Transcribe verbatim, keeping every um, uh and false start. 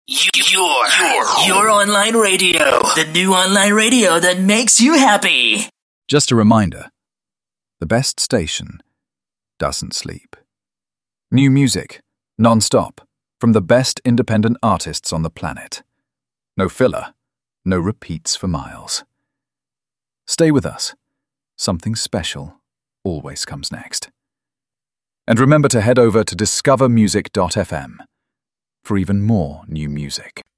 Your, your, your online radio. The new online radio that makes you happy. Just a reminder, the best station doesn't sleep. New music, non-stop, from the best independent artists on the planet. No filler, no repeats for miles. Stay with us. Something special always comes next. And remember to head over to discover music dot f m for even more new music.